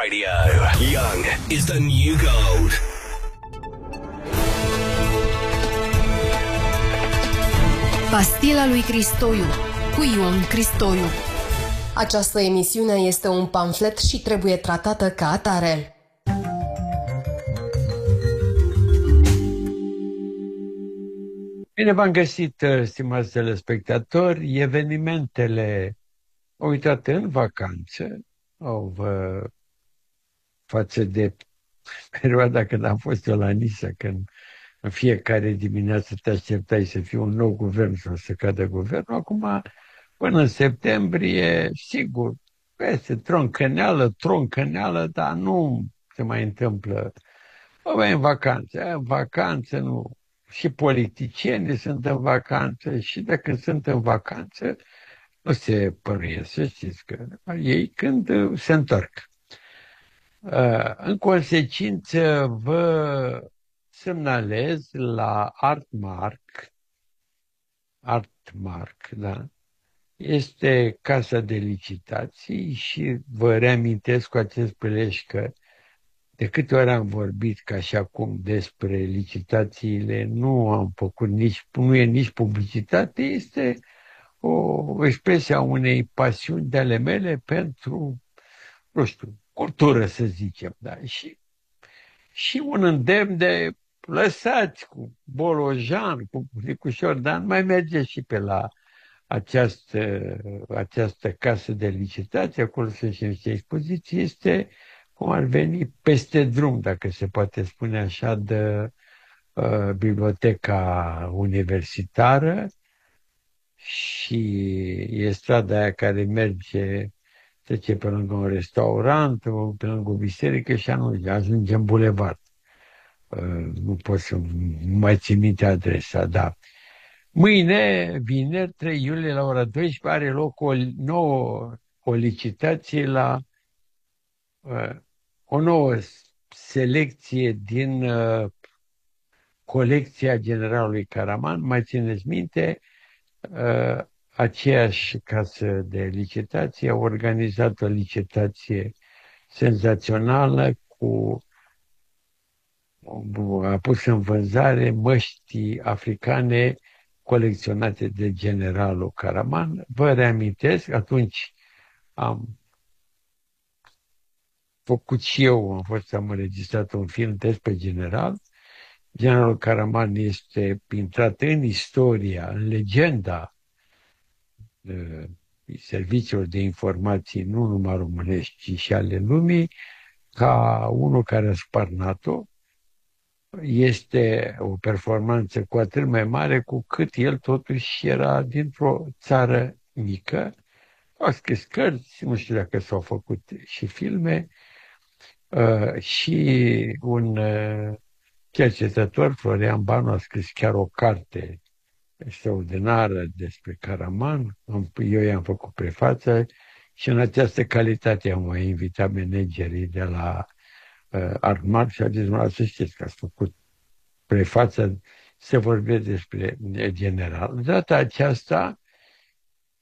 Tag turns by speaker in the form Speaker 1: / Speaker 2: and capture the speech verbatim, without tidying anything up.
Speaker 1: Radio. Young is the new gold.
Speaker 2: Pastila lui Cristoiu cu Ion Cristoiu.
Speaker 3: Această emisiune este un pamflet și trebuie tratată ca atare.
Speaker 4: Bine v-am găsit, stimați telespectatori. Evenimentele au uitat în vacanță, au vă, față de perioada când am fost eu la Nisa, când în fiecare dimineață te așteptai să fie un nou guvern sau să cadă guvernul. Acum, până în septembrie, sigur, peste troncăneală, troncăneală, dar nu se mai întâmplă. Bă, în vacanță, în vacanță nu. Și politicienii sunt în vacanță și dacă sunt în vacanță, nu se păruiesc, să știți că ei când se întorc. În consecință, vă semnalez la Artmark, Artmark, da? Este casa de licitații și vă reamintesc cu acest prilej că de câte ori am vorbit ca și acum despre licitațiile, nu am făcut nici, nu e nici publicitate, este o, o expresie a unei pasiuni de ale mele pentru, nu știu, cultură, să zicem, da? Și, și un îndemn de lăsați cu Bolojan, cu Nicușor Dan, mai merge și pe la această, această casă de licitație, acolo sunt și niște expoziții, este cum ar veni peste drum, dacă se poate spune așa, de uh, biblioteca universitară și e strada aia care merge, trece pe lângă un restaurant, pe lângă o biserică și anul ajunge în bulevard. Uh, nu pot să mai țin minte adresa, da. Mâine, vineri, trei iulie, la ora douăsprezece, are loc o nouă o licitație la uh, o nouă selecție din uh, colecția generalului Caraman. Mai țineți minte, uh, aceeași casă de licitație a organizat o licitație senzațională cu a pus în vânzare măști africane colecționate de generalul Caraman. Vă reamintesc, atunci am făcut și eu, am fost, am înregistrat un film despre general. Generalul Caraman este intrat în istoria, în legenda uh, serviciilor de informații, nu numai românești, ci și ale lumii, ca unul care a spart NATO. Este o performanță cu atât mai mare cu cât el totuși era dintr-o țară mică. Au scris cărți, nu știu dacă s-au făcut și filme, uh, și un uh, cercetător, Florian Banu, a scris chiar o carte extraordinară despre Caraman. Eu i-am făcut prefață și în această calitate am mai invitat managerii de la uh, Artmark și a zis, mă, să știți că ați făcut prefață, se vorbește despre general. De data aceasta